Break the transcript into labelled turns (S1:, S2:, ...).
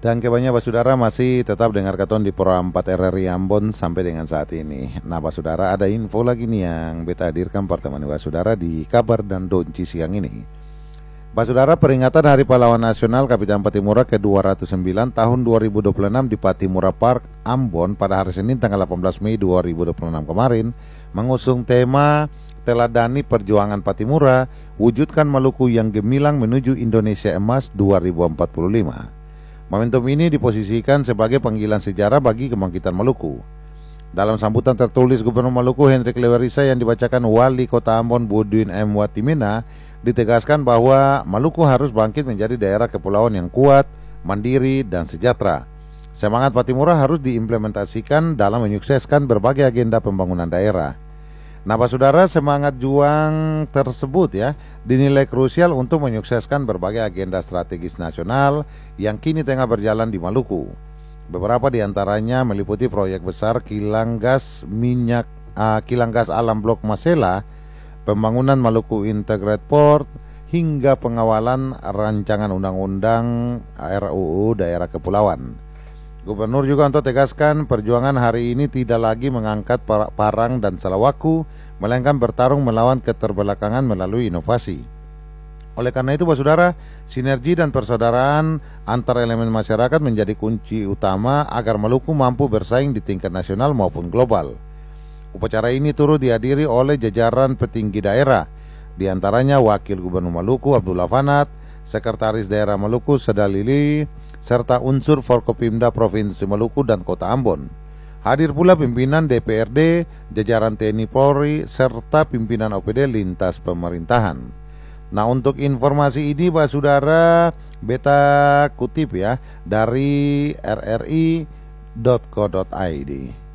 S1: Dan kebanyakan Pak Saudara masih tetap dengar katon di Pro 4 RRI Ambon sampai dengan saat ini. Nah Pak Saudara, ada info lagi nih yang beta hadirkan pertemuan Pak Saudara di kabar dan donci siang ini. Pak Saudara, peringatan Hari Pahlawan Nasional Kapitan Patimura ke-209 tahun 2026 di Patimura Park, Ambon pada hari Senin tanggal 18 Mei 2026 kemarin mengusung tema Teladani Perjuangan Patimura, Wujudkan Maluku yang Gemilang Menuju Indonesia Emas 2045. Momentum ini diposisikan sebagai panggilan sejarah bagi kebangkitan Maluku. Dalam sambutan tertulis Gubernur Maluku Hendrik Lewerisa yang dibacakan Wali Kota Ambon Budin M. Watimena, ditegaskan bahwa Maluku harus bangkit menjadi daerah kepulauan yang kuat, mandiri, dan sejahtera. Semangat Patimura harus diimplementasikan dalam menyukseskan berbagai agenda pembangunan daerah. Nah Pak Saudara, semangat juang tersebut ya dinilai krusial untuk menyukseskan berbagai agenda strategis nasional yang kini tengah berjalan di Maluku. Beberapa di antaranya meliputi proyek besar kilang gas alam Blok Masela, pembangunan Maluku Integrated Port, hingga pengawalan rancangan undang-undang RUU Daerah Kepulauan. Gubernur juga untuk tegaskan perjuangan hari ini tidak lagi mengangkat parang dan salawaku, melainkan bertarung melawan keterbelakangan melalui inovasi. Oleh karena itu Pak Saudara, sinergi dan persaudaraan antar elemen masyarakat menjadi kunci utama agar Maluku mampu bersaing di tingkat nasional maupun global. Upacara ini turut dihadiri oleh jajaran petinggi daerah, di antaranya Wakil Gubernur Maluku Abdullah Fanat, Sekretaris Daerah Maluku Sedalili, serta unsur Forkopimda Provinsi Maluku dan Kota Ambon. Hadir pula pimpinan DPRD, jajaran TNI Polri, serta pimpinan OPD lintas pemerintahan. Nah untuk informasi ini Pak Saudara, beta kutip ya dari rri.co.id.